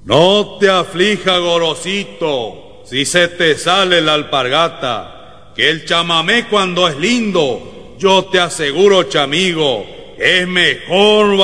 No te aflija, Gorosito, si se te sale la alpargata, que el chamamé cuando es lindo, yo te aseguro, chamigo, es mejor